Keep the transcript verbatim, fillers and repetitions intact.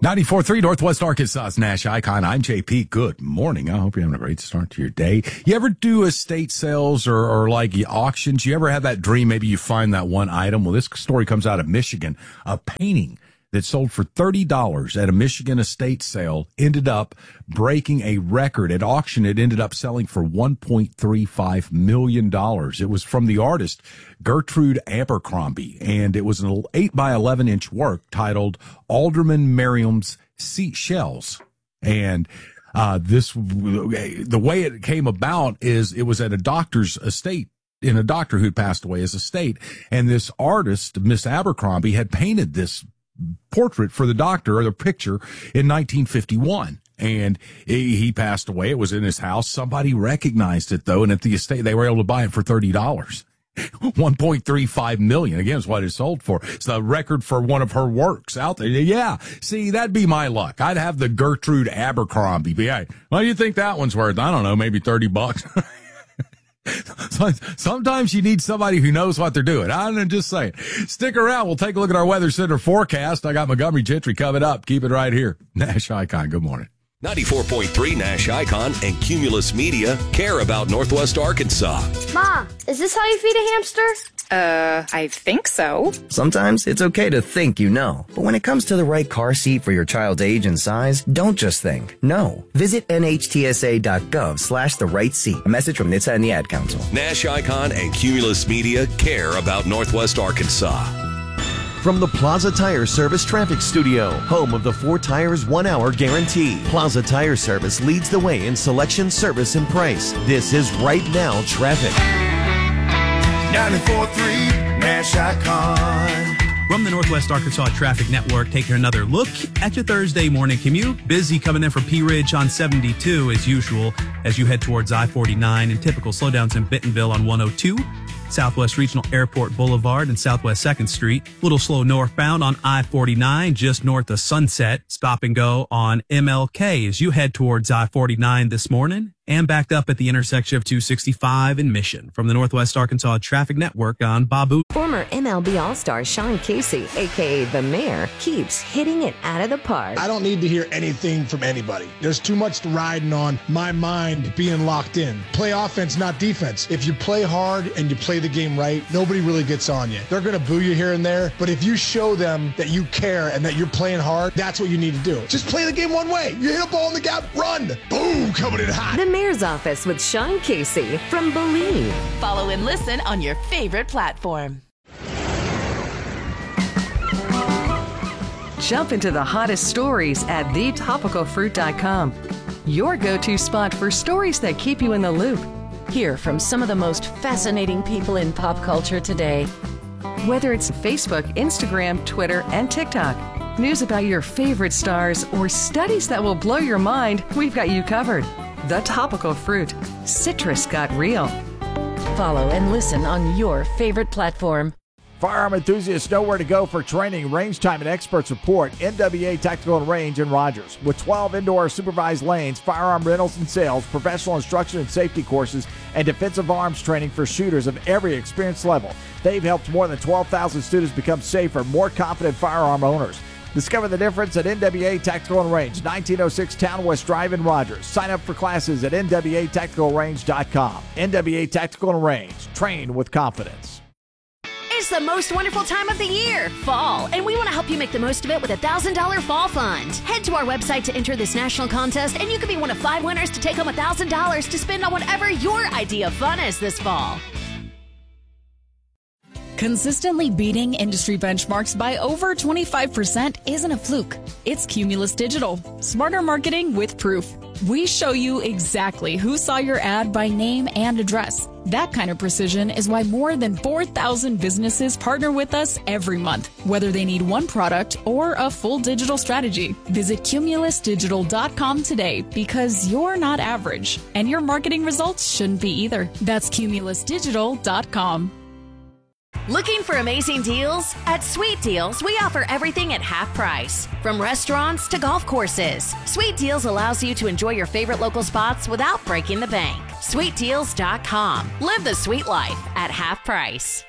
ninety-four point three Northwest Arkansas's Nash Icon. I'm J P. Good morning. I hope you're having a great start to your day. You ever do estate sales or, or like auctions? You ever have that dream? Maybe you find that one item. Well, this story comes out of Michigan. A painting that sold for thirty dollars at a Michigan estate sale ended up breaking a record. At auction, it ended up selling for one point three five million dollars. It was from the artist Gertrude Abercrombie, and it was an eight by eleven inch work titled Alderman Merriam's Seashells. And uh, this, the way it came about is it was at a doctor's estate, in a doctor who'd passed away his estate, and this artist, Miss Abercrombie, had painted this portrait for the doctor, or the picture, in nineteen fifty-one. And he, he passed away. It was in his house. Somebody recognized it, though, and at the estate, they were able to buy it for thirty dollars. one point three five million. Again, is what it sold for. It's the record for one of her works out there. Yeah. See, that'd be my luck. I'd have the Gertrude Abercrombie. But yeah, what do you think that one's worth? I don't know, maybe thirty bucks. Sometimes you need somebody who knows what they're doing. I'm just saying. Stick around. We'll take a look at our Weather Center forecast. I got Montgomery Gentry coming up. Keep it right here. Nash Icon, good morning. ninety-four point three Nash Icon and Cumulus Media care about Northwest Arkansas. Ma, is this how you feed a hamster? Uh, I think so. Sometimes it's okay to think you know, but when it comes to the right car seat for your child's age and size, don't just think. No. Visit N H T S A dot gov slash the right seat. A message from N H T S A and the Ad Council. Nash Icon and Cumulus Media care about Northwest Arkansas. From the Plaza Tire Service Traffic Studio, home of the four tires one hour guarantee. Plaza Tire Service leads the way in selection, service, and price. This is Right Now Traffic. ninety-four point three Nash Icon. From the Northwest Arkansas Traffic Network, taking another look at your Thursday morning commute. Busy coming in from Pea Ridge on seventy-two as usual as you head towards I forty-nine, and typical slowdowns in Bentonville on one oh two. Southwest Regional Airport Boulevard and Southwest second Street. Little slow northbound on I forty-nine, just north of Sunset. Stop and go on M L K as you head towards I forty-nine this morning. And backed up at the intersection of two sixty-five and Mission. From the Northwest Arkansas Traffic Network on Babu. Former M L B All-Star Sean Casey, a k a. The Mayor, keeps hitting it out of the park. I don't need to hear anything from anybody. There's too much riding on my mind being locked in. Play offense, not defense. If you play hard and you play the game right, nobody really gets on you. They're going to boo you here and there, but if you show them that you care and that you're playing hard, that's what you need to do. Just play the game one way. You hit a ball in the gap, run. Boom, coming in hot. The Mayor's Office with Sean Casey from Believe. Follow and listen on your favorite platform. Jump into the hottest stories at the topical fruit dot com. Your go-to spot for stories that keep you in the loop. Hear from some of the most fascinating people in pop culture today. Whether it's Facebook, Instagram, Twitter, and TikTok, news about your favorite stars, or studies that will blow your mind, we've got you covered. The Topical Fruit. Citrus got real. Follow and listen on your favorite platform. Firearm enthusiasts know where to go for training, range time, and expert support. N W A Tactical and Range in Rogers. With twelve indoor supervised lanes, firearm rentals and sales, professional instruction and safety courses, and defensive arms training for shooters of every experience level, they've helped more than twelve thousand students become safer, more confident firearm owners. Discover the difference at N W A Tactical and Range, nineteen oh six Town West Drive in Rogers. Sign up for classes at N W A tactical range dot com. N W A Tactical and Range. Train with confidence. It's the most wonderful time of the year, fall, and we want to help you make the most of it with a one thousand dollars fall fund. Head to our website to enter this national contest, and you could be one of five winners to take home one thousand dollars to spend on whatever your idea of fun is this fall. Consistently beating industry benchmarks by over twenty-five percent isn't a fluke. It's Cumulus Digital. Smarter marketing with proof. We show you exactly who saw your ad by name and address. That kind of precision is why more than four thousand businesses partner with us every month, whether they need one product or a full digital strategy. Visit cumulus digital dot com today, because you're not average, and your marketing results shouldn't be either. That's cumulus digital dot com. Looking for amazing deals? At Sweet Deals, we offer everything at half price. From restaurants to golf courses, Sweet Deals allows you to enjoy your favorite local spots without breaking the bank. sweet deals dot com. Live the sweet life at half price.